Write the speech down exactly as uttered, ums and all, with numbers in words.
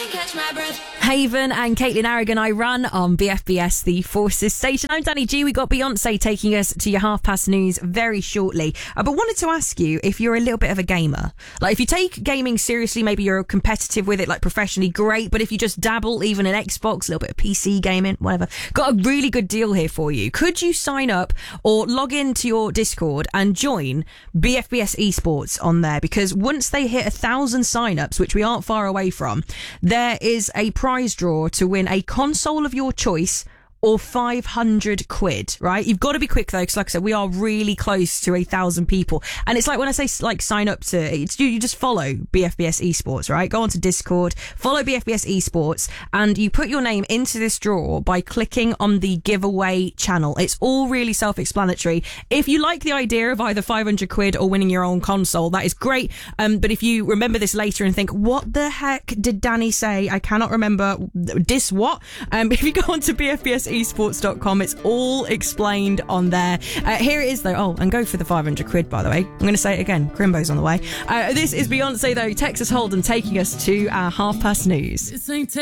catch my breath. Haven and Caitlin Aragon, I run on B F B S, the Forces station. I'm Danny G. We got Beyonce taking us to your half past news very shortly. Uh, but wanted to ask you if you're a little bit of a gamer. Like, if you take gaming seriously, maybe you're competitive with it, like professionally, great. But if you just dabble, even in Xbox, a little bit of P C gaming, whatever, got a really good deal here for you. Could you sign up or log into your Discord and join B F B S Esports on there? Because once they hit a thousand signups, which we aren't far away from, there is a prize draw to win a console of your choice or five hundred quid, right? You've got to be quick though, because like I said, we are really close to a thousand people. And it's like when I say like sign up to, it's you, you just follow B F B S Esports, right? Go onto Discord, follow B F B S Esports, and you put your name into this draw by clicking on the giveaway channel. It's all really self-explanatory. If you like the idea of either five hundred quid or winning your own console, that is great. Um, but if you remember this later and think, what the heck did Danny say? I cannot remember. Dis what? Um, if you go onto B F B S esports dot com, it's all explained on there. Uh, here it is though. Oh, and go for the five hundred quid, by the way. I'm going to say it again. Crimbo's on the way. Uh, this is Beyonce though, Texas Hold'em, taking us to our half past news.